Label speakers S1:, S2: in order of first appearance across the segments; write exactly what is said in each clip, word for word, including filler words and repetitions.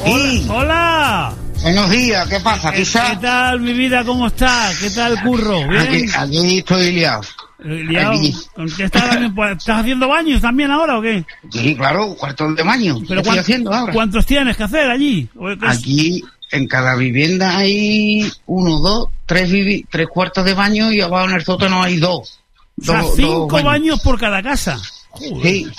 S1: Sí.
S2: Hola. Hola.
S1: Buenos días, ¿qué pasa,
S2: ¿Qué,
S1: Pisa?
S2: ¿Qué tal, mi vida? ¿Cómo estás? ¿Qué tal, curro? ¿Bien?
S1: Aquí, aquí estoy liado.
S2: ¿Liado?
S1: Aquí.
S2: ¿Con qué estás, ¿Estás haciendo baños también ahora o qué?
S1: Sí, claro, cuartos de baño.
S2: ¿Pero
S1: ¿Qué estoy haciendo ahora?
S2: ¿Cuántos tienes que hacer allí? ¿O qué es?
S1: Aquí, en cada vivienda hay uno, dos, tres, vivi tres cuartos de baño y abajo en el sótano hay dos.
S2: O sea,
S1: dos,
S2: cinco
S1: dos baños.
S2: baños por cada casa. Joder.
S1: Sí.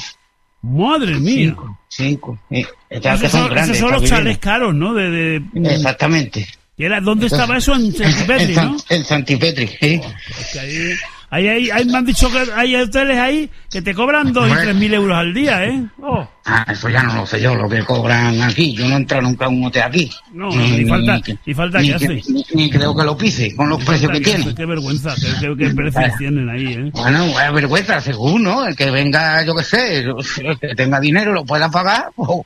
S2: Madre mía.
S1: Cinco. Cinco. Sí.
S2: Esos
S1: que son
S2: son,
S1: grandes,
S2: esos son los
S1: estas
S2: chalés caros, ¿no? De, de,
S1: viviendas. Exactamente.
S2: ¿Y era, ¿Dónde
S1: Entonces,
S2: estaba eso? En Santipetri,
S1: en, San-
S2: ¿no?
S1: en Santipetri, sí.
S2: Es que ahí, ahí, ahí, ahí me han dicho que hay hoteles ahí que te cobran dos y
S1: Bueno.
S2: tres mil euros al día, ¿eh? Oh.
S1: Ah, eso ya no lo sé yo, lo que cobran aquí. Yo no entro nunca a un hotel aquí.
S2: No, y falta, y falta
S1: ni
S2: que hace.
S1: Ni, ni creo que lo pise con los precios que tiene.
S2: Qué vergüenza, qué, qué, qué precios tienen ahí, ¿eh?
S1: Bueno, buena vergüenza, según, ¿no? El que venga, yo qué sé, el que tenga dinero lo pueda pagar, o,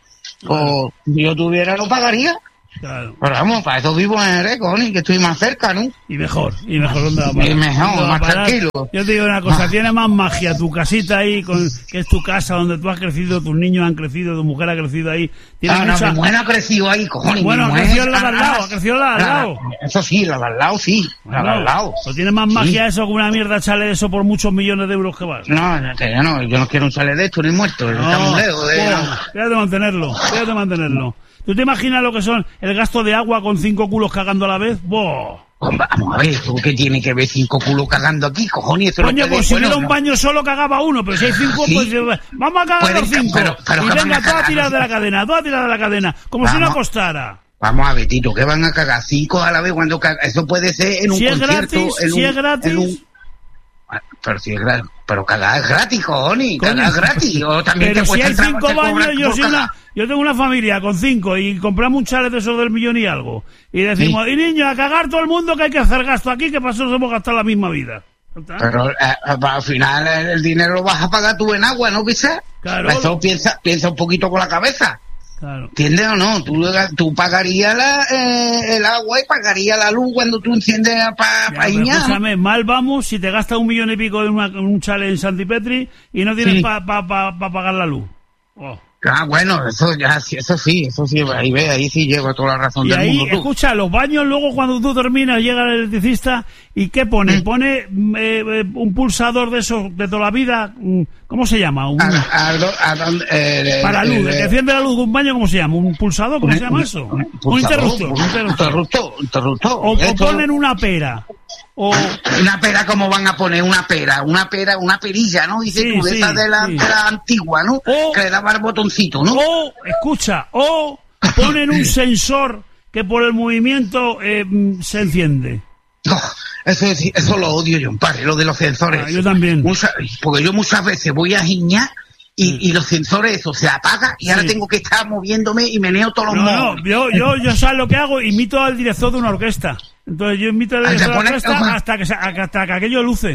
S1: o si yo tuviera lo pagaría.
S2: Claro.
S1: Pero vamos, para eso vivo en el Econi, que estoy más cerca, ¿no?
S2: Y mejor, y mejor dónde va a parar.
S1: Y mejor,
S2: ¿Dónde va a
S1: más
S2: parar?
S1: tranquilo.
S2: Yo te digo una cosa,
S1: Ah.
S2: tiene más magia tu casita ahí, con, que es tu casa donde tú has crecido, tus niños han crecido, tu mujer ha crecido ahí. Tiene
S1: Ah, no,
S2: mucha...
S1: mi mujer ha crecido ahí, cojones.
S2: Bueno,
S1: mi
S2: ha
S1: mujer-
S2: crecido la de al
S1: ah,
S2: lado, ha crecido la de al
S1: ah,
S2: lado.
S1: Eso sí, la de al lado, sí, la de al lado.
S2: Pues tiene más magia eso que una mierda chale eso por muchos millones de euros que vale.
S1: No, no, que yo no, yo no quiero un chale de esto ni muerto, estamos lejos de...
S2: bueno, fíjate mantenerlo, fíjate mantenerlo. ¿Tú te imaginas lo que son el gasto de agua con cinco culos cagando a la vez? ¡Boh!
S1: Vamos a ver, ¿tú qué tiene que ver cinco culos cagando aquí, cojones? Eso
S2: Coño,
S1: no
S2: pues si
S1: bueno,
S2: hubiera un
S1: no.
S2: baño solo cagaba uno, pero si hay cinco,
S1: Sí.
S2: pues vamos a cagar
S1: Pueden
S2: los
S1: ca-
S2: cinco.
S1: pero- pero
S2: y
S1: que van
S2: venga,
S1: a
S2: tú a
S1: cagar,
S2: tirar
S1: no
S2: de la
S1: sé.
S2: cadena, tú a tirar de la cadena, como si no
S1: Vamos.
S2: costara.
S1: Vamos a ver, Tito, ¿qué van a cagar? Cinco a la vez cuando cagan. Eso puede ser en un
S2: Si es
S1: concierto.
S2: gratis,
S1: en
S2: si
S1: un,
S2: es gratis.
S1: en un- Pero si es gratis. Pero cagar es gratis, cojones.
S2: Coño.
S1: Cagar es gratis. O también
S2: Pero
S1: te
S2: si
S1: cuesta
S2: hay
S1: el trabajo,
S2: cinco
S1: te
S2: baños,
S1: cobran
S2: yo
S1: por
S2: soy una,
S1: cagar.
S2: yo tengo una familia con cinco y compramos un chalet de esos del millón y algo. Y decimos, y niños, a cagar todo el mundo que hay que hacer gasto aquí, que pasó nos hemos gastado la misma vida. ¿Está?
S1: Pero eh, al final el, el dinero lo vas a pagar tú en agua, ¿no, Pisa?
S2: Claro.
S1: Eso piensa, piensa un poquito con la cabeza.
S2: Claro.
S1: ¿Entiendes o no? Tú, tú pagarías la, eh, el agua y pagarías la luz cuando tú enciendes para
S2: Ya,
S1: pa
S2: pero
S1: iñar.
S2: escúchame, mal vamos si te gastas un millón y pico en, una- en un chalet en Santipetri y no tienes
S1: Sí.
S2: para pa, pa, pa pagar la luz. Oh.
S1: Ah, bueno, eso ya, sí, eso sí, eso sí, ahí ve, ahí sí lleva toda la razón
S2: Y
S1: del
S2: ahí,
S1: mundo tú.
S2: escucha, los baños luego cuando tú terminas llega el electricista y ¿qué pone?
S1: Mm.
S2: Pone eh, eh, un pulsador de esos de toda la vida, mm, ¿cómo se llama? Un,
S1: A- a- a- a- eh,
S2: para
S1: eh,
S2: luz,
S1: eh,
S2: el que enciende la luz de un baño, ¿cómo se llama? ¿Un pulsador? ¿Cómo
S1: un-
S2: se llama
S1: un-
S2: eso?
S1: un
S2: Un
S1: pulsador,
S2: interruptor.
S1: un
S2: un interruptor.
S1: interruptor, interruptor.
S2: O, o
S1: Esto-
S2: ponen una pera. O,
S1: Una pera, ¿cómo van a poner una pera? Una pera, una perilla, ¿no? Dice
S2: Sí,
S1: tú, de
S2: sí,
S1: esa de la,
S2: sí.
S1: de la antigua, ¿no?
S2: O-
S1: que le daba el botoncito, ¿no?
S2: o, escucha, o ponen un sensor que por el movimiento eh, mm, se enciende.
S1: No, eso, es- eso lo odio yo, padre, lo de los sensores.
S2: Ah, yo también.
S1: Mucha- porque yo muchas veces voy a giñar y, y los sensores, eso, se apaga y ahora
S2: Sí.
S1: tengo que estar moviéndome y meneo todos los
S2: No, no,
S1: modos.
S2: yo, yo, yo sabes lo que hago, imito al director de una orquesta. Entonces yo imito al
S1: Ah,
S2: director de
S1: te
S2: una
S1: pones-
S2: orquesta
S1: ajá.
S2: hasta que, se- hasta que aquello luce.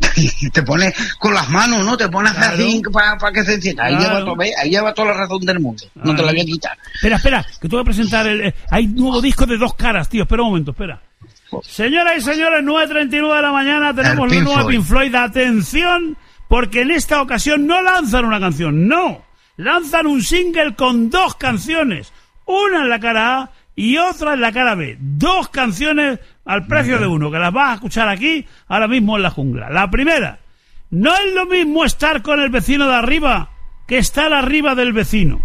S1: Y te pones con las manos, ¿no? Te pones
S2: Claro.
S1: así para que se encienda. Ahí,
S2: Claro.
S1: lleva, to- ve, ahí lleva toda la razón del mundo. No te
S2: Claro.
S1: la voy a quitar.
S2: Espera, espera, que tengo que presentar el... eh, hay nuevo disco de dos caras, tío. Espera un momento, espera. Señoras y señores, nueve treinta y nueve de la mañana tenemos
S1: El
S2: la
S1: Pink
S2: nueva
S1: Floyd.
S2: Pink Floyd. Atención, porque en esta ocasión no lanzan una canción, no. Lanzan un single con dos canciones. Una en la cara A y otra en la cara B. Dos canciones al precio de uno, que las vas a escuchar aquí, ahora mismo en la jungla. La primera, no es lo mismo estar con el vecino de arriba que estar arriba del vecino.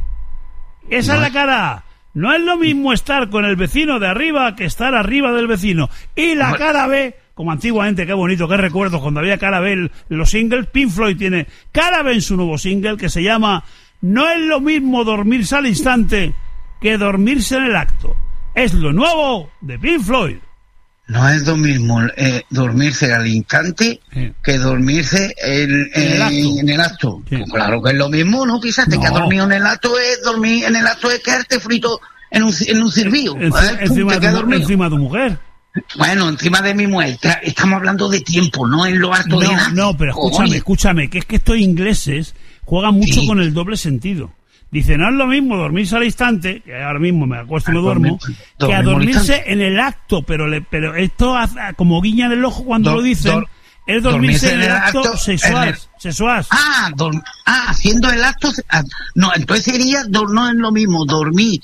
S2: Esa es la cara A. No es lo mismo estar con el vecino de arriba que estar arriba del vecino. Y la cara B, como antiguamente, qué bonito, qué recuerdos cuando había cara B en los singles. Pink Floyd tiene cara B en su nuevo single que se llama No es lo mismo dormirse al instante que dormirse en el acto. Es lo nuevo de Pink Floyd.
S1: No es lo mismo eh, dormirse al instante
S2: Sí.
S1: que dormirse en,
S2: En el
S1: en-
S2: acto.
S1: en el acto.
S2: Sí.
S1: Pues claro que es lo mismo, ¿no? Fíjate
S2: No.
S1: que dormido en el acto es dormir, en el acto es quedarte frito en un, en un cirvío.
S2: Enci-
S1: ¿eh?
S2: encima,
S1: Te
S2: de
S1: quedas
S2: tu,
S1: dormido.
S2: encima de tu mujer.
S1: Bueno, encima de mi mujer. Tra- Estamos hablando de tiempo, no en lo harto de
S2: No,
S1: nada.
S2: no, pero escúchame,
S1: Cojones.
S2: escúchame, que es que estos ingleses juegan mucho
S1: Sí.
S2: con el doble sentido. Dice, no es lo mismo dormirse al instante, que ahora mismo me acuesto y me
S1: Ah,
S2: duermo,
S1: dormir-
S2: que a
S1: dormir al
S2: dormirse
S1: instante.
S2: en el acto, pero le, pero esto hace- como guiña en el ojo cuando
S1: Dor-
S2: lo dicen,
S1: dor-
S2: es dormirse en el acto sexual,
S1: en el-
S2: sexual.
S1: Ah, dorm- ah, haciendo el acto. ah, no, entonces sería, dor- no es lo mismo dormir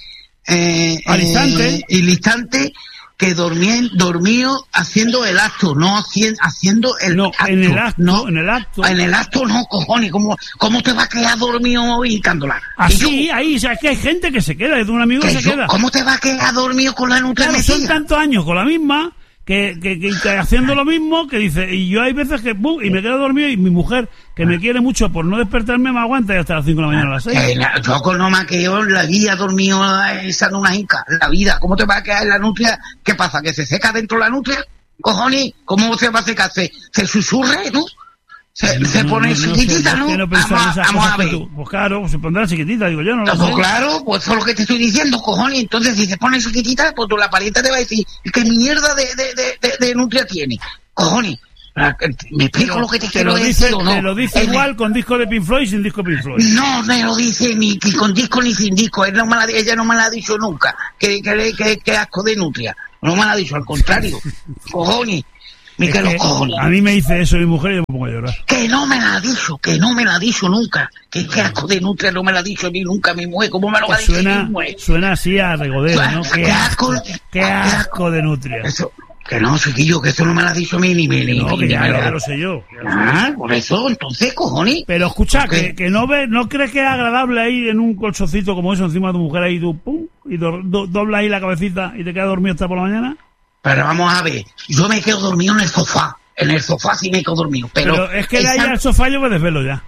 S1: eh,
S2: al instante,
S1: eh, el instante que dormí, dormido haciendo el acto, no haciendo, haciendo el
S2: no,
S1: acto.
S2: en el acto,
S1: no,
S2: en el acto.
S1: En el acto no, cojones, ¿cómo, cómo te va a quedar dormido hincándola?
S2: Así, ahí, o sea, es que hay gente que se queda, es de un amigo que se
S1: yo,
S2: queda.
S1: ¿Cómo te va a quedar dormido con la nutria
S2: Claro,
S1: metida?
S2: son tantos años con la misma, que, que, que, que haciendo lo mismo, que dice, y yo hay veces que, ¡bum!, y me quedo dormido, y mi mujer, que me quiere mucho por no despertarme, me aguanta y hasta las cinco de la mañana a las seis.
S1: Eh, la, yo con no más que yo la vida dormido esa en una hinca, la vida, ¿cómo te va a quedar la nutria? ¿Qué pasa? ¿Que se seca dentro la nutria? Cojones, ¿cómo se va a secar? ¿Se, se susurre, no? Se,
S2: no,
S1: se
S2: no,
S1: pone
S2: no,
S1: chiquitita,
S2: no,
S1: ¿no?
S2: no
S1: Vamos, a, vamos a ver.
S2: Tú, pues claro, se pondrá chiquitita, digo yo, no lo
S1: Pues
S2: sé.
S1: claro, pues eso es lo que te estoy diciendo, cojones. Entonces, si se pone chiquitita, pues tú, la parienta te va a decir, ¿qué mierda de, de, de, de, de nutria tiene? Cojones. ¿Me explico
S2: pero,
S1: lo que te,
S2: te
S1: quiero
S2: lo
S1: decir
S2: dice,
S1: o no?
S2: Te lo dice
S1: El,
S2: igual con disco de Pink Floyd y sin disco de Pink Floyd.
S1: No me lo dice ni, ni con disco ni sin disco. Él no me la, ella no me la ha dicho nunca. Que, que, que, que asco de nutria. No me la ha dicho, al contrario. Cojones. Me que los cojones.
S2: A mí me dice eso mi mujer y yo me pongo a llorar.
S1: Que no me la ha dicho, que no me la ha dicho nunca. Que qué asco de nutria no me la ha dicho ni nunca mi mujer. ¿Cómo me lo va a decir
S2: suena,
S1: mi mujer?
S2: Suena así a regodeo, ¿no?
S1: Qué,
S2: Qué
S1: asco,
S2: asco, qué asco de nutria.
S1: Eso, que no, chiquillo, que eso no me lo ha dicho a mí ni me ni,
S2: no,
S1: ni,
S2: que
S1: ni
S2: ya,
S1: me lo,
S2: ya lo sé yo.
S1: Ah, por eso, entonces, cojones.
S2: Pero escucha,
S1: Porque...
S2: que, que no ves, ¿no crees que es agradable ahí en un colchoncito como eso encima de tu mujer ahí tú, pum, y do, do, doblas ahí la cabecita y te quedas dormido hasta por la mañana?
S1: Pero vamos a ver, yo me quedo dormido en el sofá. En el sofá sí me quedo dormido, pero...
S2: Pero es que de
S1: esa...
S2: ahí al sofá yo me desvelo ya.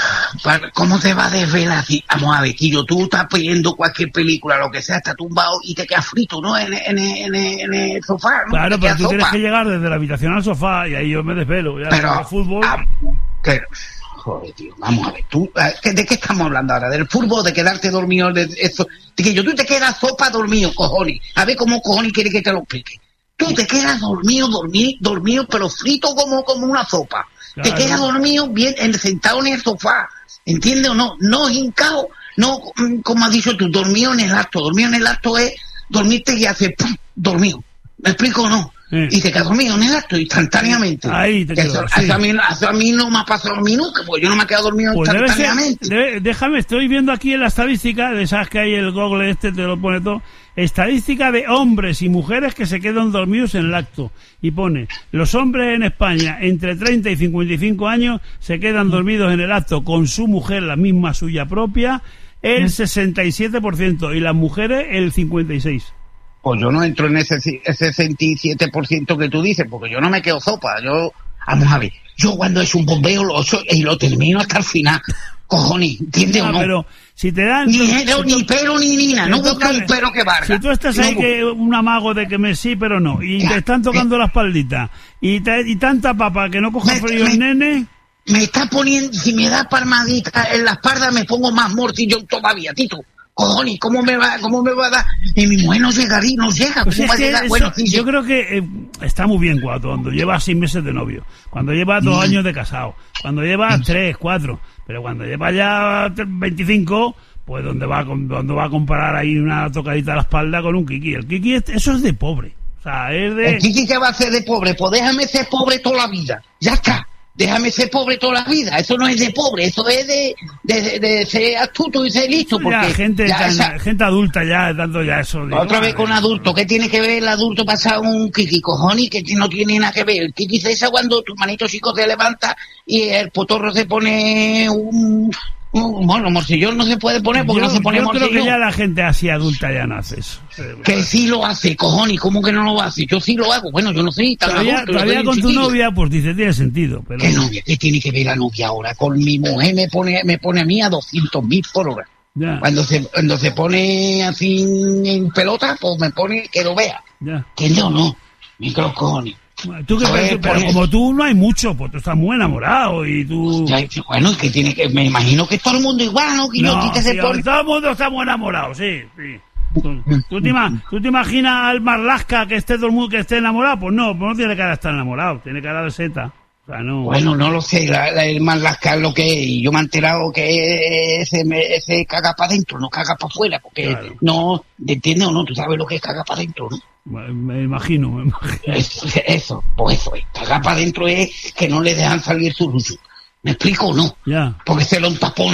S1: ¿Cómo te va a desvelar así? Vamos a ver, Quillo, tú estás pidiendo cualquier película, lo que sea, estás tumbado y te quedas frito, ¿no? En, en, en, en el sofá, ¿no?
S2: Claro, pero tú
S1: sopa.
S2: tienes que llegar desde la habitación al sofá y ahí yo me desvelo. Ya,
S1: pero...
S2: el fútbol...
S1: Ah, pero... Joder, tío, vamos a ver, tú, ¿de qué estamos hablando ahora? ¿Del fútbol? ¿De quedarte dormido? De eso? De que yo, tú te quedas sopa dormido, cojones. A ver cómo cojones quiere que te lo explique. Tú te quedas dormido, dormido, dormido, pero frito como, como una sopa. Claro. Te quedas dormido bien sentado en el sofá, ¿entiendes o no? No hincado, no, como has dicho tú, dormido en el acto. Dormido en el acto es dormirte y hacer pum, dormido. ¿Me explico o no? Sí. Y te quedas dormido en el acto instantáneamente.
S2: Ahí te quedas.
S1: Eso,
S2: sí.
S1: eso, a mí, eso a mí no me ha pasado a mí nunca, porque yo no me he quedado dormido pues instantáneamente.
S2: Debe ser, debe, déjame, estoy viendo aquí en la estadística, de esas que hay el Google este, te lo pone todo. Estadística de hombres y mujeres que se quedan dormidos en el acto. Y pone, los hombres en España entre treinta y cincuenta y cinco años se quedan dormidos en el acto con su mujer, la misma suya propia, el sesenta y siete por ciento y las mujeres el cincuenta y seis por ciento.
S1: Pues yo no entro en ese, ese sesenta y siete por ciento que tú dices, porque yo no me quedo sopa. Yo, vamos a ver, yo cuando es un bombeo lo ocho y lo termino hasta el final. Cojones, ¿entiendes
S2: no,
S1: o no?
S2: Pero si te dan...
S1: Ni,
S2: si
S1: pero, ni pero ni nina, no busca un pero que valga.
S2: Si tú estás ahí, no, que un amago de que me sí, pero no, y ya, te están tocando me, la espaldita, y, te, y tanta papa que no coja frío el nene...
S1: Me está poniendo, si me da palmadita en la espalda, me pongo más morcillo todavía, Tito. Cojones, ¿cómo me va, cómo me va a dar? Y mi mujer no llegaría, no llega.
S2: Pues
S1: ¿Cómo va a llegar?
S2: Eso,
S1: bueno, sí,
S2: yo
S1: sí.
S2: creo que eh, está muy bien cuando, cuando llevas seis meses de novio, cuando llevas dos mm. años de casado, cuando llevas mm. tres, cuatro, pero cuando llevas ya veinticinco, pues donde va, donde va a comparar ahí una tocadita a la espalda con un kiki. El kiki, es, eso es de pobre. O sea, es de...
S1: El kiki que va a ser de pobre, pues déjame ser pobre toda la vida. Ya está. Déjame ser pobre toda la vida. Eso no es de pobre, eso es de, de, de, de ser astuto y ser listo. Porque
S2: ya, gente,
S1: ya
S2: tan,
S1: esa...
S2: gente adulta ya, dando ya eso. Digo,
S1: otra vez con
S2: eh,
S1: adulto. ¿Qué tiene que ver el adulto pasar un kiki, cojones? Que no tiene nada que ver. El kiki se esa cuando tu manito chico se levanta y el potorro se pone un... Bueno, morcillón no se puede poner porque
S2: yo,
S1: no se pone
S2: yo
S1: morcillón.
S2: Yo creo que ya la gente así adulta ya no hace eso.
S1: Que sí lo hace, cojones, ¿cómo que no lo hace? Yo sí lo hago, bueno, yo no sé, tan
S2: todavía,
S1: adulto.
S2: Todavía con tu novia, pues dice, tiene sentido. Pero...
S1: ¿Qué novia? ¿Qué tiene que ver la novia ahora? Con mi mujer me pone me pone a mí a doscientos mil por hora. Ya. Cuando se cuando se pone así en pelota, pues me pone que lo vea. Ya. Que no, no, micro cojones.
S2: Tú que ver, pero como eso. Tú no hay mucho, pues tú estás muy enamorado y tú...
S1: Ya, bueno, es que tiene que... Me imagino que todo el mundo igual, ¿no? Que
S2: no,
S1: que se
S2: sí,
S1: pone...
S2: todo el mundo está muy enamorado, sí, sí. ¿Tú, tú, te, ¿Tú te imaginas al Marlaska que esté todo el mundo que esté enamorado? Pues no, pues no tiene cara de estar enamorado, tiene cara de seta. O sea, no...
S1: Bueno, no lo sé, la, la, el Marlaska es lo que es, y yo me he enterado que ese, ese caga para adentro, no caga para afuera, porque claro. No, ¿entiendes o no? Tú sabes lo que es caga para adentro, ¿no?
S2: Me imagino, me imagino.
S1: Eso, eso, pues eso es. Cagar para adentro es que no le dejan salir su lucho. ¿Me explico o no?
S2: Ya.
S1: Porque se lo entaponan.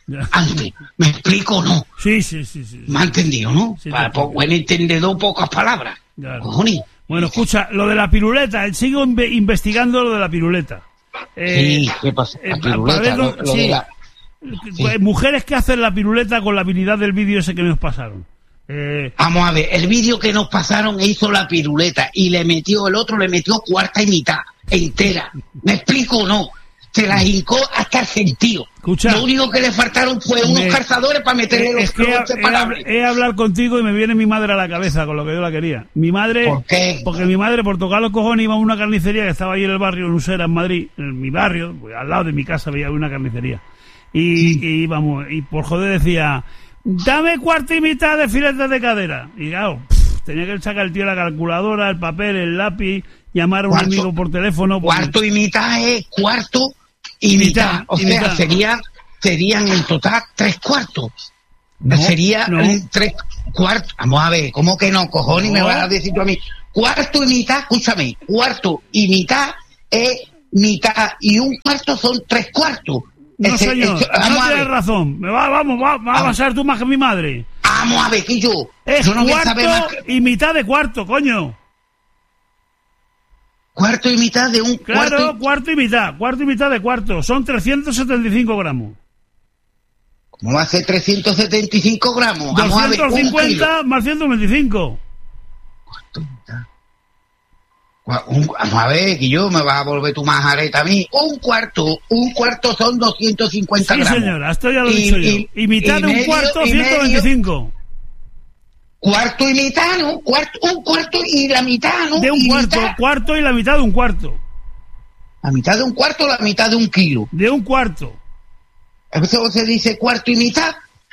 S2: Ya.
S1: Antes. ¿Me explico o no?
S2: Sí, sí, sí. sí.
S1: ¿Me ha entendido, no?
S2: Sí,
S1: Para
S2: te
S1: pues, buen entendedor, pocas palabras.
S2: Claro.
S1: Cojones.
S2: Bueno, escucha, lo de la piruleta, sigo inve- investigando lo de la piruleta. Eh,
S1: Sí, ¿qué pasa? La
S2: eh, pa-
S1: piruleta,
S2: pa ver
S1: lo-
S2: dónde-
S1: lo
S2: sí.
S1: de la-
S2: Pues, mujeres que hacen la piruleta con la habilidad del vídeo ese que nos pasaron. Eh,
S1: Vamos a ver, el vídeo que nos pasaron hizo la piruleta y le metió, el otro le metió cuarta y mitad, entera. ¿Me explico o no? Se la hincó hasta el sentido.
S2: Escucha.
S1: Lo único que le faltaron fue unos
S2: Me-
S1: calzadores para meterle
S2: eh,
S1: los
S2: es que he,
S1: clavos
S2: he,
S1: separables.
S2: he hablar contigo y me viene mi madre a la cabeza con lo que yo la quería. Mi madre,
S1: ¿Por qué?
S2: porque mi madre por tocar los cojones iba a una carnicería que estaba ahí en el barrio, en Usera, en Madrid, en mi barrio, pues, al lado de mi casa había una carnicería. Y, y íbamos, y por joder decía, dame cuarta y mitad de filetes de cadera. Y claro, pff, tenía que sacar el tío la calculadora, el papel, el lápiz, llamar a un
S1: Cuarto-
S2: amigo por teléfono. porque-
S1: Cuarto y mitad es cuarto y,
S2: Y
S1: mitad.
S2: mitad,
S1: O
S2: y
S1: sea,
S2: mitad.
S1: sería, serían en total tres cuartos.
S2: No,
S1: sería
S2: no.
S1: eh, tres cuartos. Vamos a ver, ¿cómo que no, cojones?
S2: No.
S1: Me vas a decir tú a mí. Cuarto y mitad, escúchame, cuarto y mitad es mitad y un cuarto son tres cuartos.
S2: No,
S1: Ese-
S2: señor,
S1: ese- vamos
S2: no
S1: a
S2: tienes
S1: ver,
S2: razón. Me va, vamos, va, va a
S1: Ah.
S2: pasar tú más que mi madre.
S1: vamos a ver, que yo,
S2: Es
S1: yo no voy a saber más
S2: cuarto
S1: que-
S2: y mitad de cuarto, coño.
S1: cuarto y mitad de un
S2: Claro,
S1: cuarto.
S2: cuarto y mitad, cuarto y mitad de cuarto. Son trescientos setenta y cinco gramos.
S1: ¿Cómo va a ser trescientos setenta y cinco gramos? Vamos a ver, un
S2: doscientos
S1: kilo.
S2: cincuenta más ciento veinticinco.
S1: Gua- un- vamos a ver, que yo me vas a volver tu majareta a mí. Un cuarto, un cuarto son doscientos cincuenta
S2: Sí,
S1: gramos.
S2: señora, esto ya lo he
S1: Y-
S2: dicho yo.
S1: y-
S2: Y mitad
S1: y
S2: de un
S1: medio-
S2: cuarto,
S1: y
S2: ciento veinticinco.
S1: Cuarto y mitad, ¿no? Cuarto, un cuarto y la mitad, ¿no?
S2: De un
S1: Y
S2: cuarto,
S1: mitad.
S2: cuarto y la mitad de un cuarto.
S1: La mitad de un cuarto, la mitad de un kilo.
S2: De un cuarto.
S1: Eso se dice cuarto y mitad.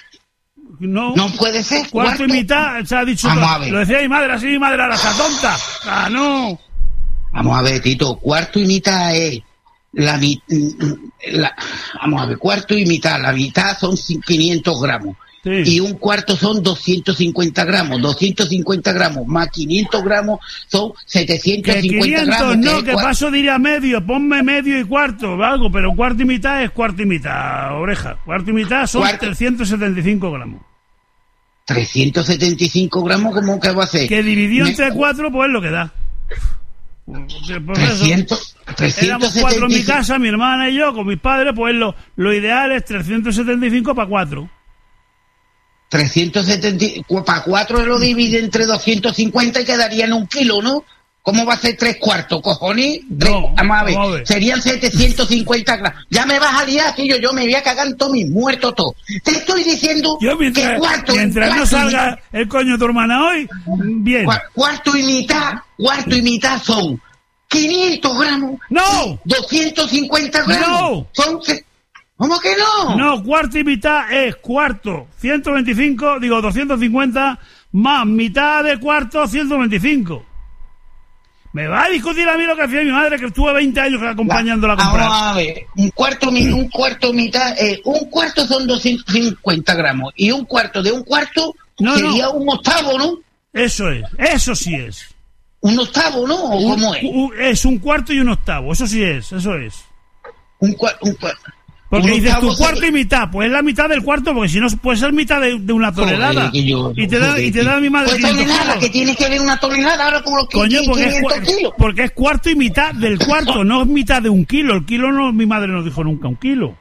S2: No,
S1: No puede ser.
S2: cuarto y mitad, se ha dicho.
S1: Vamos a ver.
S2: Lo decía mi madre, así mi madre era esa tonta. Ah, no.
S1: Vamos a ver, Tito, cuarto y mitad es la mitad. Vamos a ver, cuarto y mitad. La mitad son quinientos gramos.
S2: Sí.
S1: Y un cuarto son doscientos cincuenta gramos. doscientos cincuenta gramos más quinientos gramos son setecientos
S2: Que
S1: cincuenta
S2: quinientos,
S1: gramos.
S2: no,
S1: es
S2: que
S1: cua-
S2: paso diría medio, ponme medio y cuarto, algo, pero cuarto y mitad es cuarto y mitad, oreja. Cuarto y mitad son
S1: Cuarto.
S2: trescientos setenta y cinco gramos.
S1: trescientos setenta y cinco gramos, ¿cómo que va a ser?
S2: Que dividido
S1: Me-
S2: entre cuatro, pues es lo que da. Porque, pues, eso,
S1: trescientos, trescientos
S2: éramos cuatro en mi
S1: setenta y cinco.
S2: casa, mi hermana y yo, con mis padres, pues lo, lo ideal es trescientos setenta y cinco para cuatro.
S1: trescientos setenta, para cuatro lo divide entre doscientos cincuenta y quedaría en un kilo, ¿no? ¿Cómo va a ser tres cuartos, cojones? Tres-
S2: No,
S1: vamos a ver,
S2: vamos a ver.
S1: serían setecientos cincuenta gramos. Ya me vas a liar, tío, yo me voy a cagar en todos mis muertos todos. Te estoy diciendo
S2: Yo mientras,
S1: que cuarto,
S2: mientras no
S1: cuarto y
S2: salga el coño de tu hermana hoy, bien.
S1: Cua- Cuarto y mitad, cuarto y mitad son quinientos gramos.
S2: ¡No!
S1: doscientos cincuenta gramos.
S2: No.
S1: Son se- ¿Cómo que no?
S2: No, cuarto y mitad es cuarto, ciento veinticinco, digo doscientos cincuenta, más mitad de cuarto, ciento veinticinco. Me va a discutir a mí lo que hacía mi madre, que estuve veinte años acompañándola a comprar.
S1: Vamos a ver, un cuarto, mi- un cuarto mitad, eh, un cuarto son doscientos cincuenta gramos y un cuarto de un cuarto
S2: No,
S1: sería
S2: no.
S1: un octavo, ¿no?
S2: Eso es, eso sí es.
S1: Un octavo, ¿no? ¿O
S2: Un-
S1: cómo es?
S2: un- es un cuarto y un octavo, eso sí es, eso es.
S1: Un cuarto, un cuarto.
S2: Porque
S1: un
S2: dices
S1: octavo
S2: tu cuarto
S1: sería-
S2: y mitad, pues es la mitad del cuarto, porque si no puede ser mitad de, de una tonelada.
S1: Joder, que yo-
S2: y te da, y te da mi madre
S1: Pues
S2: quinientos
S1: tonelada,
S2: kilos.
S1: que tiene que ver una tonelada ahora como los que
S2: Coño,
S1: tienen
S2: porque es,
S1: quinientos
S2: cua-
S1: kilos.
S2: porque es cuarto y mitad del cuarto, no es mitad de un kilo. El kilo no, mi madre no dijo nunca un kilo.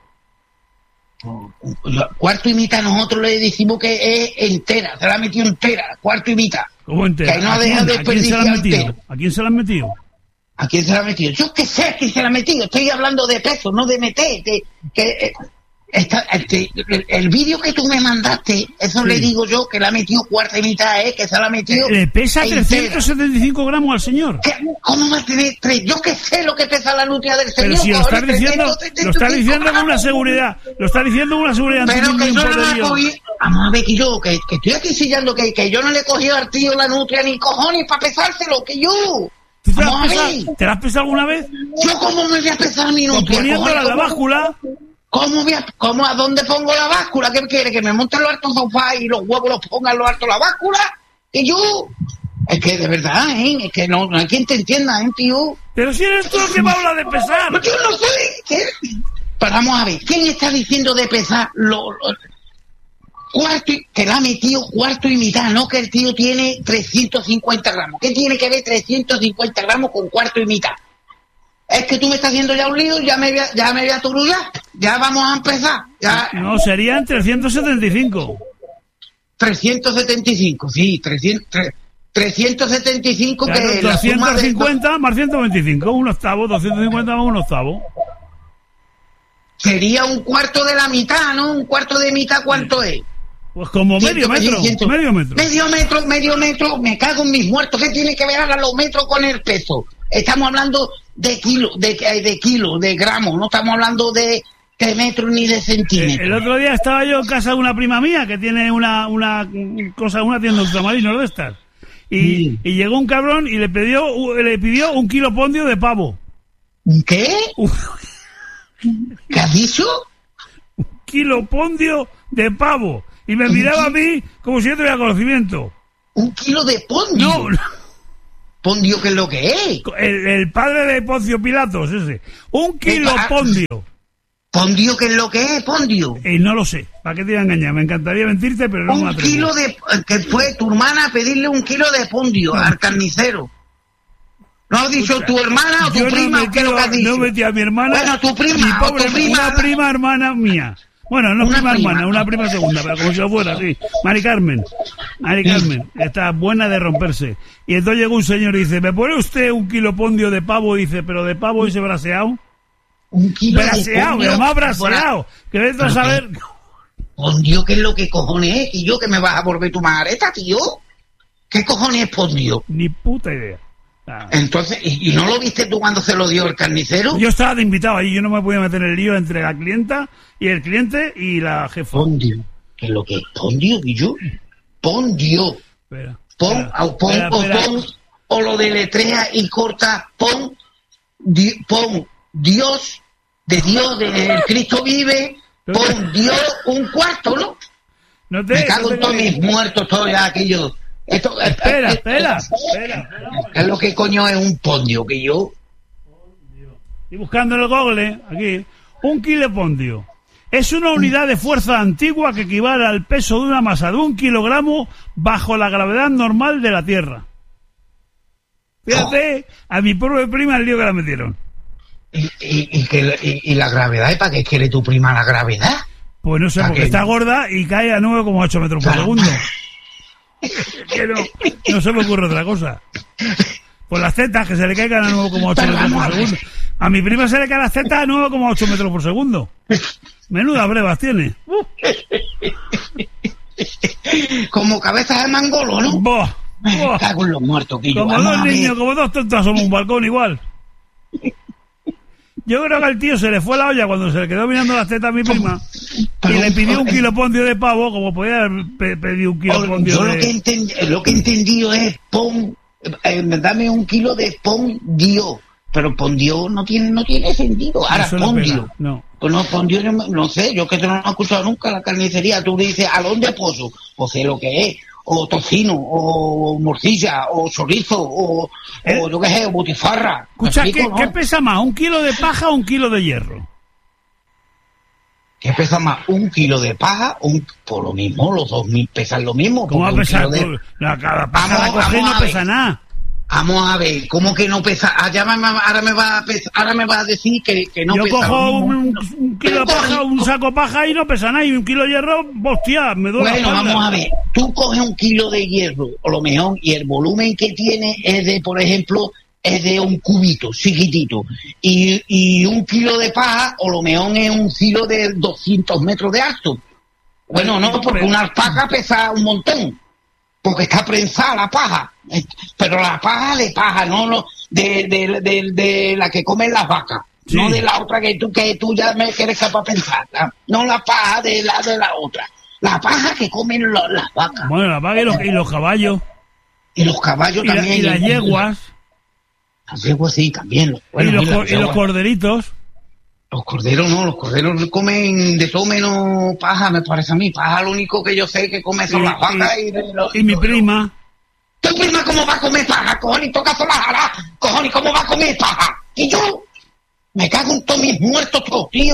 S1: Cuarto y mitad nosotros le decimos que es entera, se la ha metido entera, cuarto y mitad.
S2: ¿Cómo entera?
S1: Que no
S2: ¿A
S1: deja
S2: quién-
S1: de
S2: ¿A quién se la han
S1: desperdiciar
S2: metido?
S1: entero.
S2: ¿A quién se la han metido?
S1: ¿A quién se la ha metido? Yo qué sé a quién se la ha metido, estoy hablando de peso, no de meter. De, que, eh, esta- este, el, el vídeo que tú me mandaste, eso
S2: Sí.
S1: le digo yo, que la ha metido cuarta y mitad, ¿eh? Que se la ha metido.
S2: Le pesa
S1: entera.
S2: trescientos setenta y cinco gramos al señor.
S1: ¿Qué? ¿Cómo va a tener tres? Yo qué sé lo que pesa la nutria del señor.
S2: Pero si lo
S1: cojones,
S2: estás diciendo,
S1: trescientos
S2: lo estás diciendo con una
S1: gramos.
S2: seguridad, lo estás diciendo con una seguridad.
S1: Pero
S2: antes de
S1: que
S2: un
S1: yo no la
S2: poderío.
S1: cogí. Vamos a ver que yo, que, que estoy aquí sillando, que, que yo no le he cogido al tío la nutria ni cojones para pesárselo, que yo.
S2: ¿Tú te la,
S1: Vamos
S2: has
S1: a
S2: pesado,
S1: ver.
S2: ¿Te la has pesado alguna vez?
S1: Yo cómo me voy a pesar mi
S2: Pues
S1: nutria.
S2: poniéndola en
S1: cojones,
S2: la
S1: ¿cómo?
S2: báscula.
S1: ¿Cómo, voy a, ¿Cómo a dónde pongo la báscula? ¿Qué quiere? ¿Que me monte en los altos sofá y los huevos los ponga en los altos la báscula? ¿Y yo? Es que de verdad, ¿eh? Es que no, no hay quien te entienda, ¿eh, tío?
S2: Pero si eres tú el que me habla de pesar.
S1: Yo no soy... ¿qué? Pero vamos a ver, ¿quién está diciendo de pesar lo, lo cuarto y, que la ha metido cuarto y mitad? No, que el tío tiene trescientos cincuenta gramos. ¿Qué tiene que ver trescientos cincuenta gramos con cuarto y mitad? Es que tú me estás haciendo ya un lío, ya me voy a, ya me voy a turullar, ya vamos a empezar. Ya.
S2: No, serían trescientos setenta y cinco.
S1: trescientos setenta y cinco, sí, trescientos, trescientos setenta y cinco,
S2: claro,
S1: que
S2: doscientos cincuenta
S1: la
S2: más ciento veinticinco, un octavo, doscientos cincuenta más un octavo.
S1: Sería un cuarto de la mitad, ¿no? Un cuarto de mitad, ¿cuánto es?
S2: Pues como medio metro,
S1: ciento,
S2: medio metro.
S1: Medio metro, medio metro, me cago en mis muertos. ¿Qué tiene que ver ahora los metros con el peso? Estamos hablando de kilo, de, de kilo, de gramos, no estamos hablando de, de metros ni de centímetros.
S2: El otro día estaba yo en casa de una prima mía que tiene una, una cosa, una tienda de ultramarinos de estas. Y, sí. y llegó un cabrón y le pidió, le pidió un kilo pondio de pavo.
S1: ¿Qué? ¿Qué has dicho?
S2: Un kilo pondio de pavo. Y me miraba a mí como si yo tuviera conocimiento.
S1: ¿Un kilo de pondio?
S2: No, no.
S1: ¿Pondio qué es lo que es?
S2: El, el padre de Poncio Pilatos, ese. Un kilo pondio.
S1: ¿Pondio qué es lo que es, pondio?
S2: Eh, no lo sé. ¿Para qué te iba a engañar? Me encantaría mentirte, pero no
S1: un
S2: me atrevo.
S1: Un kilo de... que fue tu hermana a pedirle un kilo de pondio al carnicero. ¿No has dicho tu hermana o tu prima
S2: no
S1: o qué es lo que has dicho?
S2: No metí a mi hermana.
S1: Bueno, tu prima
S2: mi pobre,
S1: o tu prima.
S2: Una prima hermana mía. Bueno, no
S1: una
S2: prima,
S1: prima
S2: hermana, una prima segunda, pero como si lo fuera, sí. Mari Carmen, Mari Carmen, está buena de romperse. Y entonces llegó un señor y dice, ¿me pone usted un kilo pondio de pavo? Y dice, ¿pero de pavo ese braseado?
S1: Un kilo
S2: braseado,
S1: de
S2: pero más braseado. Que vete a saber...
S1: ¿Pondio qué es lo que cojones es? ¿Y yo que me vas a volver tu mareta, tío? ¿Qué cojones es pondio?
S2: Ni puta idea. Ah.
S1: Entonces, ¿y, ¿y no lo viste tú cuando se lo dio el carnicero?
S2: Yo estaba de invitado ahí, yo no me podía meter en el lío entre la clienta y el cliente y la jefa.
S1: Pondio. ¿Qué es lo que es pondio, y yo? Pondio.
S2: Espera,
S1: pon,
S2: espera,
S1: o, pon,
S2: espera,
S1: o,
S2: espera.
S1: pon, o lo deletrea y corta, pon, di, pon Dios, de Dios, de Cristo vive, pon Dios un cuarto, ¿no?
S2: No te,
S1: me cago
S2: no te
S1: en todos mis muertos, todo ya aquello. Esto,
S2: espera,
S1: eh,
S2: espera,
S1: eh,
S2: espera, espera.
S1: ¿Qué es lo que coño es un pondio? Que yo...
S2: Y buscando en el Google, aquí, un kilo de pondio. Es una unidad de fuerza antigua que equivale al peso de una masa de un kilogramo bajo la gravedad normal de la Tierra. Fíjate, a mi pobre prima el lío que la metieron.
S1: ¿Y, y, y, que, y, y la gravedad? ¿Y para qué quiere tu prima la gravedad?
S2: Pues no sé, porque
S1: qué?
S2: está gorda y cae a nueve coma ocho metros por segundo. Que no, no se me ocurre otra cosa. Por las tetas, que se le caigan a nueve coma ocho metros por segundo. A mi prima se le caen las tetas a nueve coma ocho metros por segundo. Menuda brevas tiene. Uh.
S1: Como cabeza de mangolo, ¿no?
S2: Boh, boh.
S1: Me cago en los muertos, que
S2: Como
S1: yo.
S2: dos niños, como dos tontas somos un balcón igual. Yo creo que al tío se le fue la olla cuando se le quedó mirando las tetas a mi prima y le pidió un kilo pondio de pavo, como podía haber pe- pedido un kilo pondio
S1: yo
S2: de...
S1: lo que, entend, lo que he entendido es pon, eh, dame un kilo de pondio, pero pondio no tiene no tiene sentido. Ahora
S2: Eso no
S1: pondio,
S2: pega, no.
S1: pues no pondio, no, no sé, yo que no lo he escuchado nunca la carnicería. Tú le dices ¿a dónde pozo? Pues sé lo que es, o tocino, o morcilla, o chorizo, o,
S2: ¿Eh?
S1: o yo qué sé, o butifarra.
S2: Escucha,
S1: ¿Me
S2: ¿qué,
S1: explico,
S2: ¿qué
S1: no?
S2: pesa más, un kilo de paja o un kilo de hierro?
S1: ¿Qué pesa más? ¿Un kilo de paja? Un, por lo mismo, los dos mil pesan lo mismo.
S2: ¿Cómo va a
S1: porque un
S2: pesar?
S1: kilo de-
S2: La, cada paja
S1: Vamos,
S2: la coge y
S1: vamos
S2: no
S1: a ver.
S2: pesa nada.
S1: Vamos a ver, ¿cómo que no pesa? Allá me, ahora me va a pesa, ahora me va a decir que, que no
S2: Yo
S1: pesa.
S2: cojo
S1: lo
S2: un,
S1: mismo.
S2: un- un kilo de paja, un saco de paja y no pesa nada. Y un kilo de hierro, hostia, me duele
S1: Bueno,
S2: la espalda.
S1: vamos a ver, tú coges un kilo de hierro, o lo mejor, y el volumen que tiene es de, por ejemplo, es de un cubito, chiquitito. Y, y un kilo de paja, o lo mejor es un kilo de doscientos metros de alto. Bueno, no, porque una alpaca pesa un montón. Porque está prensada la paja, pero la paja de paja, no, no de, de, de, de la que comen las vacas,
S2: Sí.
S1: no de la otra que tú que tú ya me quieres capaz pensar, la- no la paja de la de la otra, la paja que comen lo- las vacas
S2: Bueno, la paga y los, y los caballos.
S1: y los caballos
S2: Y, la-
S1: también,
S2: y las yeguas.
S1: las yeguas sí también, bueno,
S2: y, los,
S1: mira,
S2: co-
S1: las
S2: y los
S1: yeguas.
S2: corderitos.
S1: Los corderos no, los corderos comen de todo menos paja, me parece a mí. Paja lo único que yo sé que come son
S2: Y-
S1: las vacas y, de los-
S2: Y mi prima.
S1: ¿Tu prima cómo va a comer paja? Cojones, toca la jala. Cojones, ¿cómo va a comer paja? Y yo me cago en todos mis muertos, todos, tío.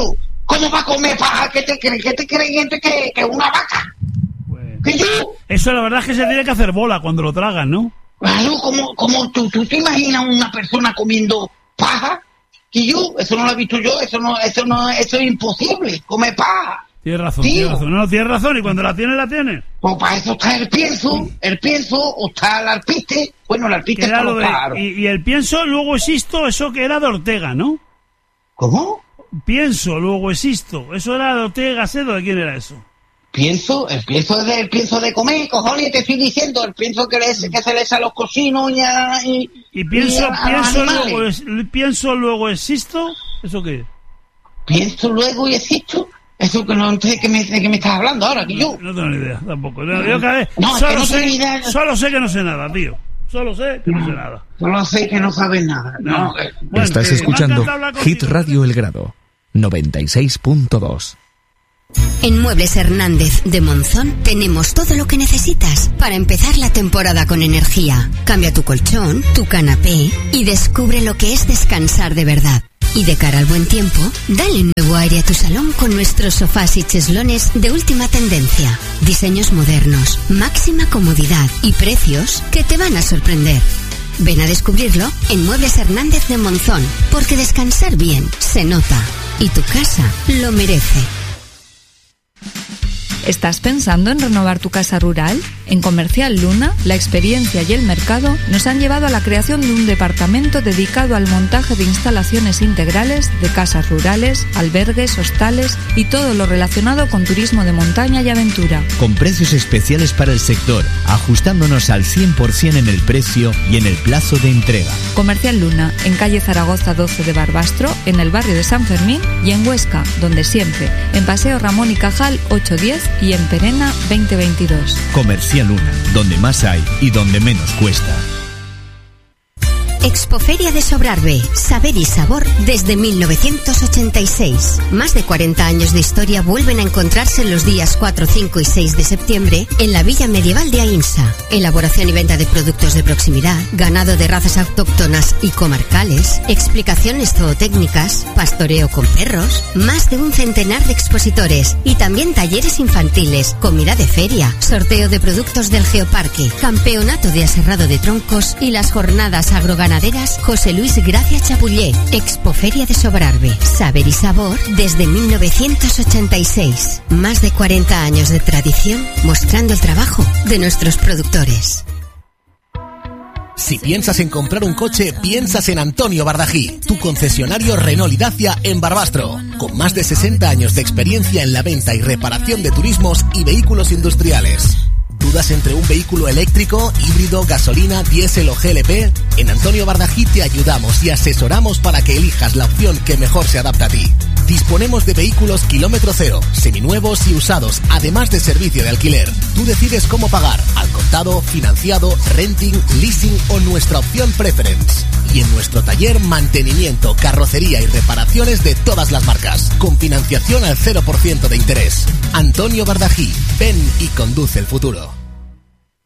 S1: ¿Cómo va a comer paja? ¿Qué te crees? ¿Qué te crees gente que es una vaca?
S2: Bueno,
S1: ¿Que yo?
S2: Eso la verdad es que se tiene que hacer bola cuando lo tragan, ¿no?
S1: Claro, como, como tú, tú te imaginas una persona comiendo paja. ¿Que yo? Eso no lo he visto yo, eso no, eso no, eso es imposible, comer paja.
S2: Tienes razón,
S1: Tío.
S2: tienes razón. No, no, tienes razón, y cuando la tienes, la tienes.
S1: Pues para eso está el pienso, el pienso, o está el alpiste. Bueno, el alpiste
S2: Que
S1: es
S2: era
S1: para
S2: lo
S1: los
S2: de-
S1: pájaros.
S2: y, y el pienso, luego existo, eso que era de Ortega, ¿no?
S1: ¿Cómo?
S2: Pienso, luego existo. Eso era de Ortega Gasset, ¿de quién era eso?
S1: Pienso, el pienso es de, el pienso de comer, cojones, te estoy diciendo, el pienso que, le, que se le echa a los cocinos y a, y,
S2: Y pienso,
S1: y a- a los
S2: pienso,
S1: animales.
S2: luego, es- pienso, luego existo. ¿Eso qué?
S1: Pienso luego y existo. Eso que no sé de qué me, de qué me estás hablando ahora, que yo.
S2: No tengo ni idea, tampoco. Yo, yo cada vez-
S1: No, es
S2: solo,
S1: que no
S2: sé,
S1: tengo ni idea.
S2: solo sé que no sé nada, tío. Solo sé que no sé nada.
S1: Solo sé que no sabes nada. No, eh,
S2: Bueno,
S3: Estás
S2: que me ha
S3: escuchando
S2: encantado hablar
S3: Hit
S2: contigo.
S3: Radio El Grado, noventa y seis punto dos.
S4: En Muebles Hernández de Monzón tenemos todo lo que necesitas para empezar la temporada con energía. Cambia tu colchón, tu canapé y descubre lo que es descansar de verdad. Y de cara al buen tiempo, dale nuevo aire a tu salón con nuestros sofás y cheslones de última tendencia. Diseños modernos, máxima comodidad y precios que te van a sorprender. Ven a descubrirlo en Muebles Hernández de Monzón, porque descansar bien se nota y tu casa lo merece.
S5: ¿Estás pensando en renovar tu casa rural? En Comercial Luna, la experiencia y el mercado nos han llevado a la creación de un departamento dedicado al montaje de instalaciones integrales de casas rurales, albergues, hostales y todo lo relacionado con turismo de montaña y aventura.
S6: Con precios especiales para el sector, ajustándonos al cien por ciento en el precio y en el plazo de entrega.
S5: Comercial Luna, en calle Zaragoza doce de Barbastro, en el barrio de San Fermín, y en Huesca, donde siempre, en Paseo Ramón y Cajal ochocientos diez y en Perena veinte veintidós.
S6: Comercial Luna, donde más hay y donde menos cuesta.
S4: Expoferia de Sobrarbe, saber y sabor desde mil novecientos ochenta y seis. Más de cuarenta años de historia vuelven a encontrarse en los días cuatro, cinco y seis de septiembre en la Villa Medieval de Aínsa. Elaboración y venta de productos de proximidad, ganado de razas autóctonas y comarcales, explicaciones zootécnicas, pastoreo con perros, más de un centenar de expositores y también talleres infantiles, comida de feria, sorteo de productos del Geoparque, campeonato de aserrado de troncos y las jornadas agroganaderas José Luis Gracia Chapullé. Expoferia de Sobrarbe, saber y sabor desde mil novecientos ochenta y seis. Más de cuarenta años de tradición mostrando el trabajo de nuestros productores.
S7: Si piensas en comprar un coche, piensas en Antonio Bardají, tu concesionario Renault y Dacia en Barbastro, con más de sesenta años de experiencia en la venta y reparación de turismos y vehículos industriales. ¿Dudas entre un vehículo eléctrico, híbrido, gasolina, diésel o G L P? En Antonio Bardají te ayudamos y asesoramos para que elijas la opción que mejor se adapta a ti. Disponemos de vehículos kilómetro cero, seminuevos y usados, además de servicio de alquiler. Tú decides cómo pagar, al contado, financiado, renting, leasing o nuestra opción preference. Y en nuestro taller, mantenimiento, carrocería y reparaciones de todas las marcas, con financiación al cero por ciento de interés. Antonio Bardají, ven y conduce el futuro.